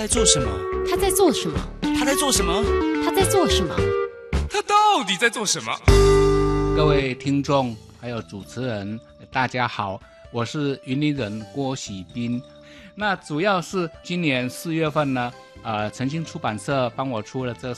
在做什么？ 他在做什么？ 他在做什么？ 他在做什么？ 他到底在做什么？ 各位听众还有主持人大家好，我是云林人郭喜斌。那主要是今年4月份呢，诚心出版社帮我出了这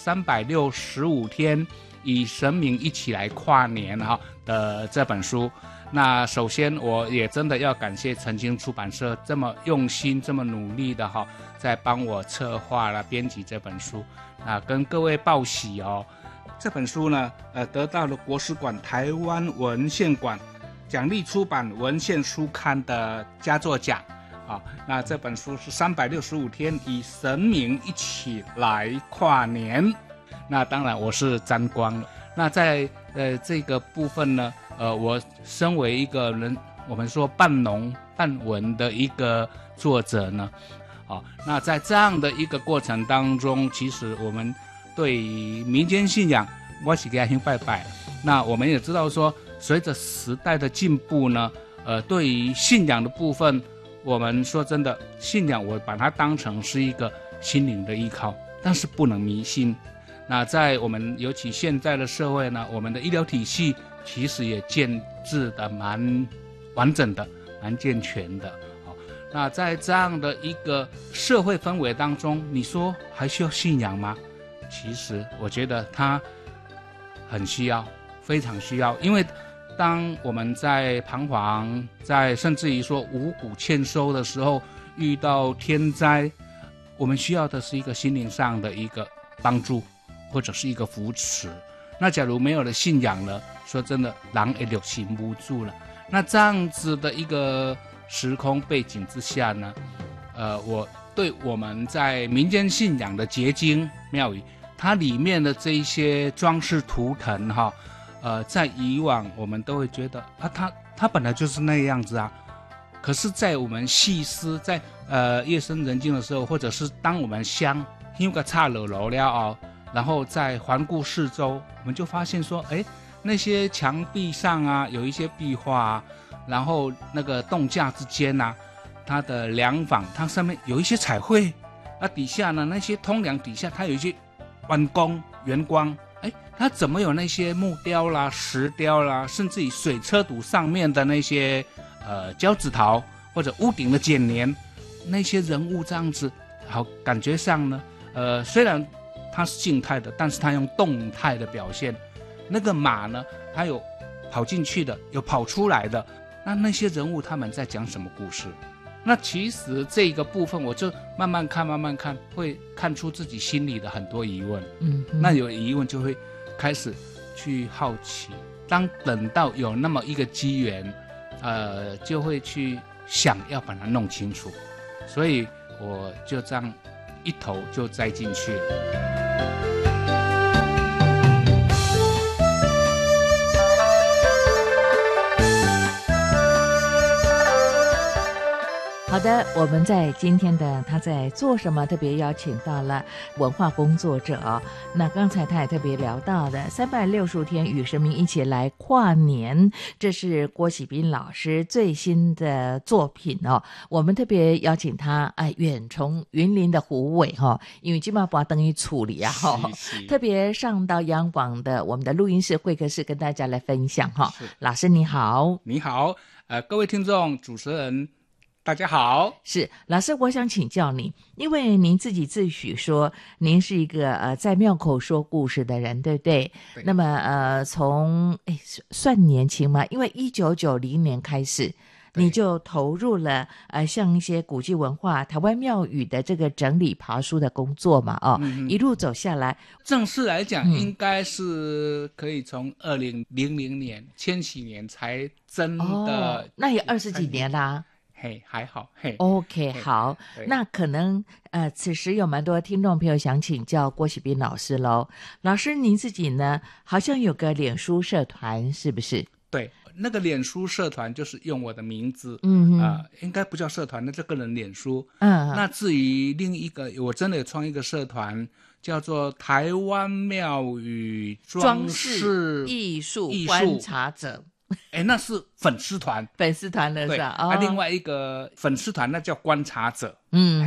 365天与神明一起来跨年的这本书。那首先我也真的要感谢诚心出版社这么用心这么努力的在帮我策划了编辑这本书。跟各位报喜这本书呢得到了国史馆台湾文献馆奖励出版文献书刊的佳作奖。那这本书是365天与神明一起来跨年。那当然我是沾光了。那在这个部分呢，我身为一个人，我们说半农半文的一个作者呢，那在这样的一个过程当中，其实我们对于民间信仰，我是给他先拜拜。那我们也知道说，随着时代的进步呢，对于信仰的部分，我们说真的，信仰我把它当成是一个心灵的依靠，但是不能迷信。那在我们尤其现在的社会呢，我们的医疗体系其实也建制的蛮完整的，蛮健全的。那在这样的一个社会氛围当中，你说还需要信仰吗？其实我觉得它很需要，非常需要。因为当我们在彷徨，在甚至于说五谷欠收的时候，遇到天灾，我们需要的是一个心灵上的一个帮助，或者是一个扶持。那假如没有了信仰了，说真的，人也就行不住了。那这样子的一个时空背景之下呢，我对我们在民间信仰的结晶庙宇，它里面的这一些装饰图腾在以往我们都会觉得它本来就是那样子啊。可是在我们细思，在夜深人静的时候，或者是当我们香因个差了楼了然后再环顾四周，我们就发现说，那些墙壁上啊有一些壁画然后那个栋架之间它的梁坊，它上面有一些彩绘，底下呢那些通梁底下它有一些圆光，它怎么有那些木雕啦、石雕啦，甚至于水车堵上面的那些胶纸陶或者屋顶的剪黏，那些人物这样子，好感觉上呢，虽然它是静态的，但是它用动态的表现。那个马呢，它有跑进去的，有跑出来的。那些人物他们在讲什么故事？那其实这个部分我就慢慢看，会看出自己心里的很多疑问。那有疑问就会开始去好奇。等到有那么一个机缘，就会去想要把它弄清楚。所以我就这样一头就栽进去了。 好的，我们在今天的他在做什么特别邀请到了文化工作者那刚才他也特别聊到的365天与神明一起来跨年，这是郭喜斌老师最新的作品我们特别邀请他远从云林的虎尾因为今嘛把等于处理特别上到央广的我们的录音室会客室跟大家来分享老师你好。 你好，各位听众主持人大家好。 是老师，我想请教你，因为您自己自诩说您是一个在庙口说故事的人，对不对？ 对。 那么从算年轻吗？因为1990年开始你就投入了像一些古迹文化台湾庙宇的这个整理爬书的工作嘛一路走下来， 正式来讲应该是可以从2000年千禧年才真的那也20几年啦。 还好 OK 好，那可能此时有蛮多听众朋友想请教郭喜斌老师咯。老师您自己呢好像有个脸书社团是不是？ 对，那个脸书社团就是用我的名字应该不叫社团，那叫个人脸书那至于另一个我真的有创一个社团叫做台湾庙宇装饰艺术观察者那是粉丝团了是吧？ 另外一个粉丝团那叫观察者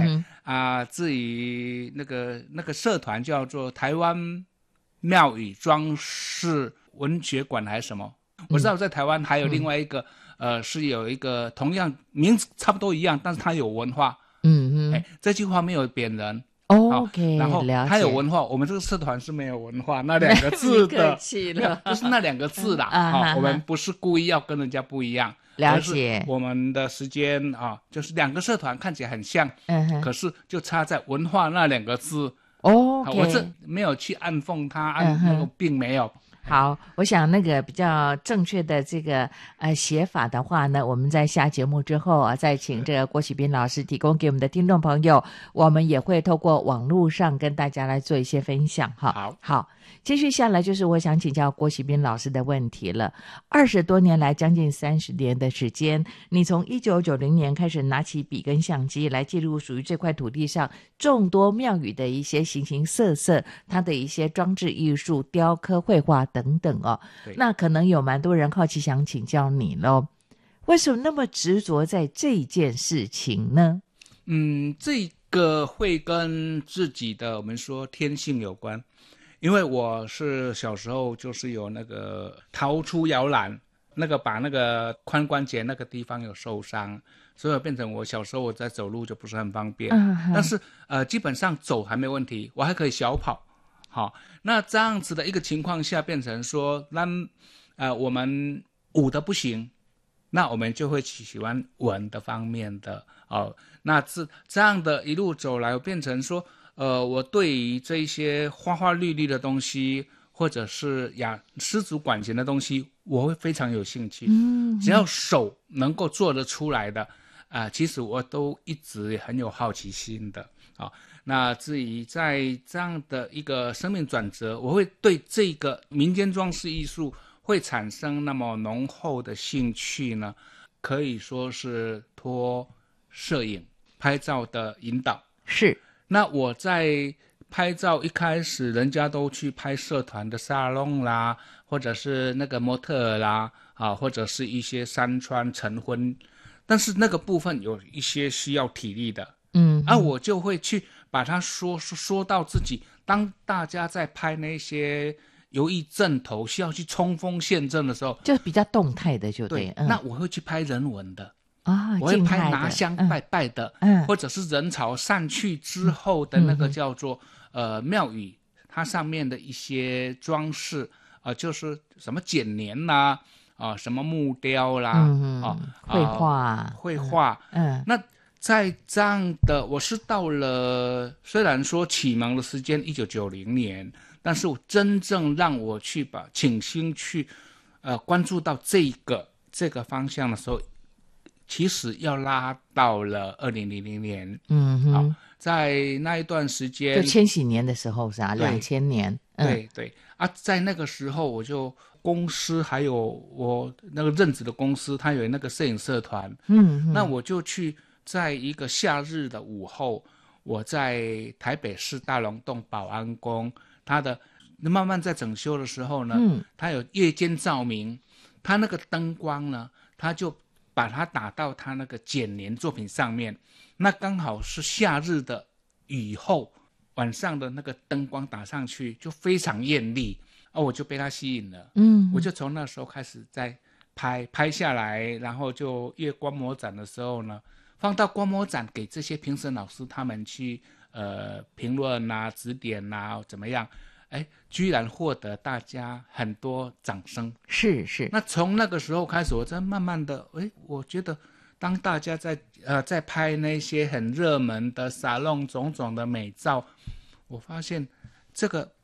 至于那个社团叫做台湾庙宇装饰文学馆还是什么，我知道在台湾还有另外一个，是有一个同样名字差不多一样，但是它有文化。这句话没有贬人。 OK， 然后它有文化，我们这个社团是没有文化那两个字的， 客气了， 就是那两个字啦。我们不是故意要跟人家不一样。 了解， 我们的时间就是两个社团看起来很像，可是就差在文化那两个字。我这没有去暗讽他，那个并没有。 好，我想那个比较正确的这个写法的话呢，我们在下节目之后啊，再请这个郭启斌老师提供给我们的听众朋友，我们也会透过网络上跟大家来做一些分享哈。好，接续下来就是我想请教郭启斌老师的问题了。20多年来，将近30年的时间，你从1990年开始拿起笔跟相机来记录属于这块土地上众多庙宇的一些形形色色，它的一些装置艺术、雕刻、绘画等等哦。那可能有蛮多人好奇想请教你咯，为什么那么执着在这件事情呢？ 这个会跟自己的我们说天性有关。因为我是小时候就是有那个逃出摇篮，把那个髋关节那个地方有受伤，所以变成我小时候我在走路就不是很方便。但是基本上走还没问题，我还可以小跑。好，那这样子的一个情况下，变成说我们武的不行，那我们就会喜欢文的方面的。那这样的一路走来，变成说我对于这一些花花绿绿的东西，或者是诗组管弦的东西，我会非常有兴趣。只要手能够做得出来的，其实我都一直很有好奇心的。那至于在这样的一个生命转折，我会对这个民间装饰艺术会产生那么浓厚的兴趣呢，可以说是托摄影拍照的引导。 是。 那我在拍照一开始，人家都去拍社团的沙龙啦，或者是那个模特儿啦，或者是一些山川晨昏，但是那个部分有一些需要体力的，我就会去把它说到自己，当大家在拍那些游艺阵头需要去冲锋陷阵的时候， 就比较动态的就对。 那我会去拍人文的。我会静拍态的拿香拜拜的，或者是人潮散去之后的那个叫做庙宇，它上面的一些装饰就是什么剪黏啦，什么木雕啦，绘画，那在这样的，我是到了虽然说启蒙的时间1990年，但是我真正让我去倾心去关注到这个方向的时候，其实要拉到了2000年，在那一段时间， 就千禧年的时候是2000年， 对在那个时候，我就公司还有我那个任职的公司，它有那个摄影社团，那我就去在一个夏日的午后，我在台北市大龙洞保安宫，它的慢慢在整修的时候呢，它有夜间照明，它那个灯光呢，它就把它打到它那个剪黏作品上面，那刚好是夏日的雨后，晚上的那个灯光打上去就非常艳丽，我就被它吸引了。我就从那时候开始在拍下来，然后就越观摩展的时候呢，放到观摩展给这些评审老师他们去评论啊、指点啊怎么样，居然获得大家很多掌声。 是。 那从那个时候开始，我在慢慢的，我觉得当大家在拍那些很热门的沙龙种种的美照，我发现这个